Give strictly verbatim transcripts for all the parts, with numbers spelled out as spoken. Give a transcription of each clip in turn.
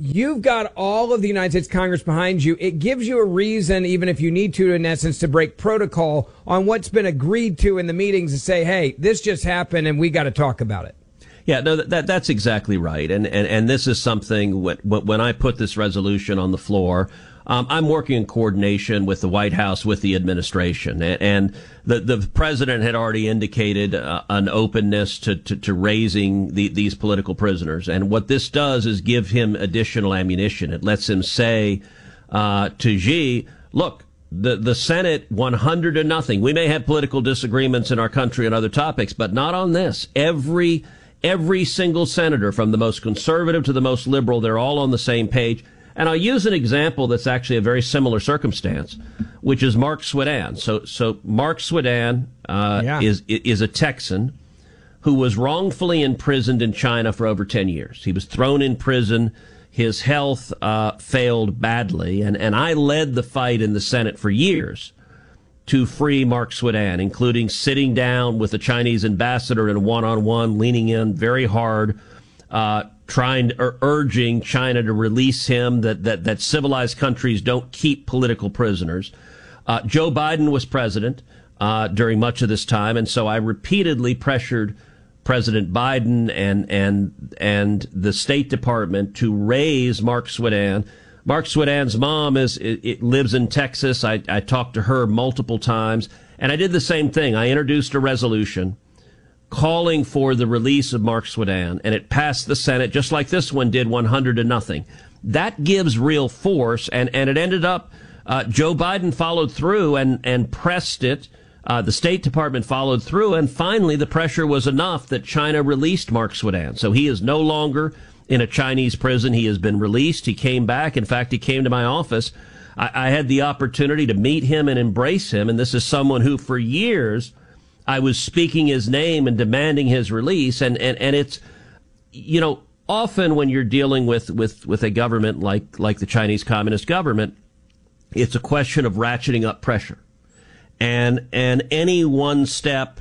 you've got all of the United States Congress behind you. It gives you a reason, even if you need to, in essence, to break protocol on what's been agreed to in the meetings and say, hey, this just happened and we got to talk about it. Yeah, no, that that's exactly right. And, and, and this is something when, when I put this resolution on the floor, um, I'm working in coordination with the White House, with the administration. And, and the, the president had already indicated uh, an openness to, to, to raising the, these political prisoners. And what this does is give him additional ammunition. It lets him say uh, to Xi, look, the, the Senate one hundred to nothing. We may have political disagreements in our country on other topics, but not on this. Every Every single senator, from the most conservative to the most liberal, they're all on the same page. And I'll use an example that's actually a very similar circumstance, which is Mark Swedan. So, so Mark Swedan uh, yeah. is is a Texan who was wrongfully imprisoned in China for over ten years. He was thrown in prison. His health uh, failed badly, and and I led the fight in the Senate for years to free Mark Swedan, including sitting down with the Chinese ambassador in a one-on-one, leaning in very hard, uh, trying, ur- urging China to release him, that, that, that civilized countries don't keep political prisoners. Uh, Joe Biden was president, uh, during much of this time. And so I repeatedly pressured President Biden and, and, and the State Department to raise Mark Swedan. Mark Swedan's mom is it, it lives in Texas. I, I talked to her multiple times, and I did the same thing. I introduced a resolution calling for the release of Mark Swedan, and it passed the Senate just like this one did, one hundred to nothing. That gives real force, and, and it ended up uh, Joe Biden followed through and, and pressed it. Uh, the State Department followed through, and finally the pressure was enough that China released Mark Swedan. So he is no longer in a Chinese prison. He has been released. He came back. In fact, he came to my office. I, I had the opportunity to meet him and embrace him. And this is someone who, for years, I was speaking his name and demanding his release. And, and, and it's, you know, often when you're dealing with, with, with a government like, like the Chinese Communist government, it's a question of ratcheting up pressure. And, and any one step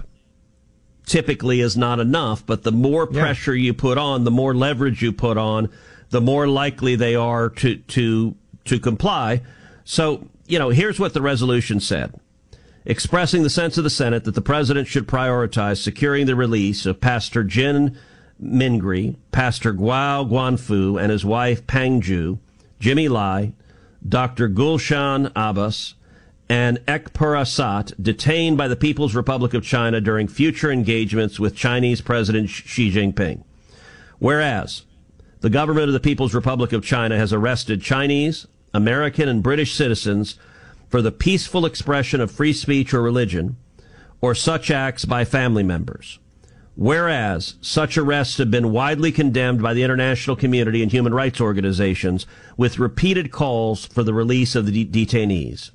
typically is not enough, but the more pressure yeah. you put on, the more leverage you put on, the more likely they are to, to, to comply. So, you know, here's what the resolution said. Expressing the sense of the Senate that the president should prioritize securing the release of Pastor Jin Mingri, Pastor Guo Guanfu, and his wife Peng Ju, Jimmy Lai, Doctor Gulshan Abbas, and Ekper Assat, detained by the People's Republic of China during future engagements with Chinese President Xi Jinping. Whereas the government of the People's Republic of China has arrested Chinese, American, and British citizens for the peaceful expression of free speech or religion, or such acts by family members. Whereas such arrests have been widely condemned by the international community and human rights organizations, with repeated calls for the release of the de- detainees.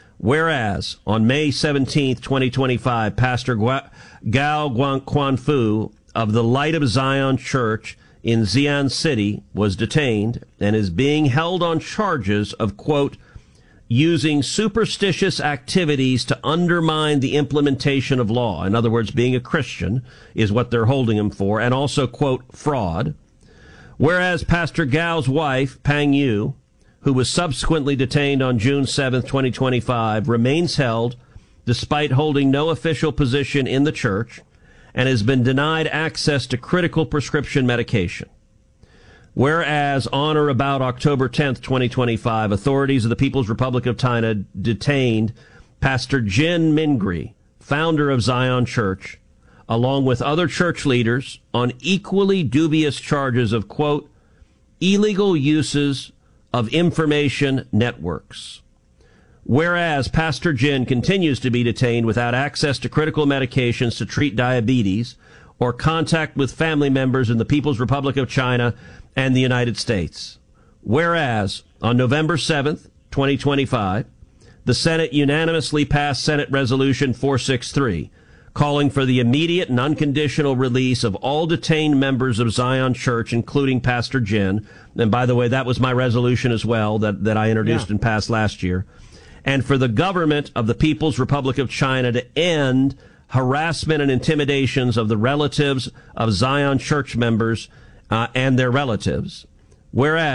Whereas on May seventeenth, twenty twenty-five, Pastor Gua- Gao Guanfu of the Light of Zion Church in Xi'an City was detained and is being held on charges of, quote, using superstitious activities to undermine the implementation of law. In other words, being a Christian is what they're holding him for, and also, quote, fraud. Whereas Pastor Gao's wife, Peng Yu, who was subsequently detained on June seventh, twenty twenty-five, remains held despite holding no official position in the church and has been denied access to critical prescription medication. Whereas on or about October tenth, twenty twenty-five, authorities of the People's Republic of China detained Pastor Jin Mingri, founder of Zion Church, along with other church leaders on equally dubious charges of, quote, illegal uses of information networks. Whereas Pastor Jin continues to be detained without access to critical medications to treat diabetes or contact with family members in the People's Republic of China and the United States. Whereas on November seventh, twenty twenty-five, the Senate unanimously passed Senate Resolution four sixty-three, calling for the immediate and unconditional release of all detained members of Zion Church, including Pastor Jin. And by the way, that was my resolution as well that, that I introduced yeah. and passed last year. And for the government of the People's Republic of China to end harassment and intimidations of the relatives of Zion Church members uh, and their relatives. Whereas